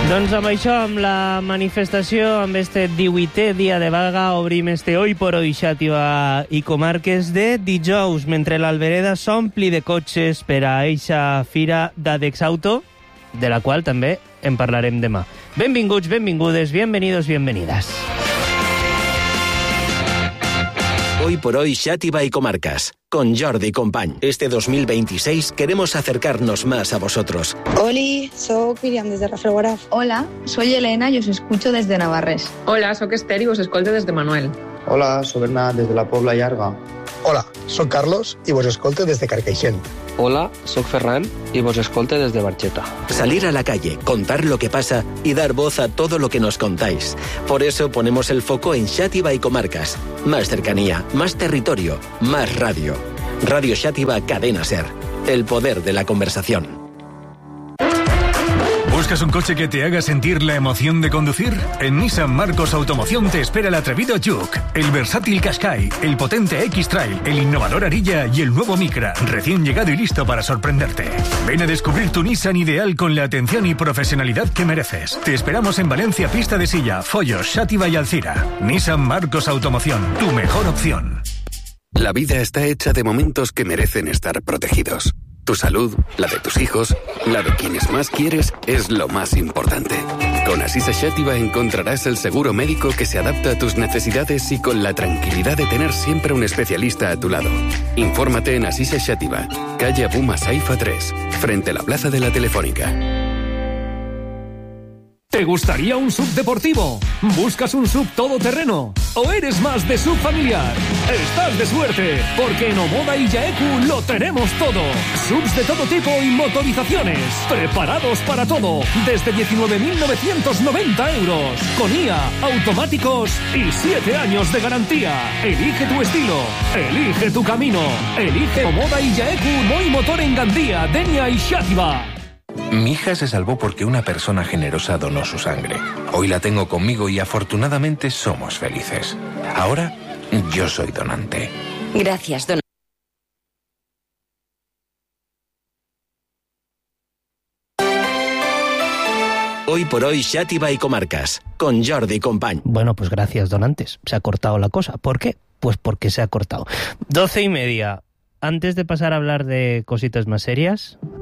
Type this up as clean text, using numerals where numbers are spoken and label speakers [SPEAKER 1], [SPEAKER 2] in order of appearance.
[SPEAKER 1] Doncs amb això, amb la manifestació, amb este 18è dia de vaga, obrim este Hoy por Hoy Xàtiva i Comarques de dijous, mentre l'Albereda s'ompli de cotxes per a eixa fira d'Adexauto, de la qual també en parlarem demà. Benvinguts, benvingudes, bienvenidos, bienvenidas.
[SPEAKER 2] Hoy por Hoy Xàtiva y Comarcas, con Jordi Company. Este 2026 queremos acercarnos más a vosotros.
[SPEAKER 3] Oli, soy Miriam desde Rafelguaraf.
[SPEAKER 4] Hola, soy Elena y os escucho desde Navarrés.
[SPEAKER 5] Hola, soc Esther i vos escolto desde Manuel.
[SPEAKER 6] Hola, soy Bernat desde la Pobla Llarga.
[SPEAKER 7] Hola, soc Carlos i vos escolte desde Carcaixent.
[SPEAKER 8] Hola, soc Ferran y vos escolte desde Barxeta.
[SPEAKER 2] Salir a la calle, contar lo que pasa y dar voz a todo lo que nos contáis. Por eso ponemos el foco en Xàtiva y Comarcas. Más cercanía, más territorio, más radio. Radio Xàtiva Cadena Ser. El poder de la conversación.
[SPEAKER 9] ¿Buscas un coche que te haga sentir la emoción de conducir? En Nissan Marcos Automoción te espera el atrevido Juke, el versátil Qashqai, el potente X-Trail, el innovador Arilla y el nuevo Micra, recién llegado y listo para sorprenderte. Ven a descubrir tu Nissan ideal con la atención y profesionalidad que mereces. Te esperamos en Valencia, Pista de Silla, Follos, Xàtiva y Alcira. Nissan Marcos Automoción, tu mejor opción.
[SPEAKER 10] La vida está hecha de momentos que merecen estar protegidos. Tu salud, la de tus hijos, la de quienes más quieres, es lo más importante. Con Asisa Xàtiva encontrarás el seguro médico que se adapta a tus necesidades y con la tranquilidad de tener siempre un especialista a tu lado. Infórmate en Asisa Xàtiva, calle Abuma Saifa 3, frente a la Plaza de la Telefónica.
[SPEAKER 11] ¿Te gustaría un SUV deportivo? ¿Buscas un SUV todoterreno? ¿O eres más de SUV familiar? Estás de suerte, porque en Omoda y Yaeku lo tenemos todo. SUVs de todo tipo y motorizaciones, preparados para todo, desde 19.990 euros, con IA, automáticos y 7 años de garantía. Elige tu estilo, elige tu camino, elige Omoda y Yaeku Moi Motor en Gandía, Denia y Xàtiva.
[SPEAKER 12] Mi hija se salvó porque una persona generosa donó su sangre. Hoy la tengo conmigo y afortunadamente somos felices. Ahora, yo soy donante.
[SPEAKER 13] Gracias, donante.
[SPEAKER 2] Hoy por Hoy Xàtiva y Comarcas, con Jordi Company.
[SPEAKER 1] Bueno, pues gracias, donantes. Se ha cortado la cosa. ¿Por qué? Pues porque se ha cortado. 12:30. Antes de pasar a hablar de cositas más serias,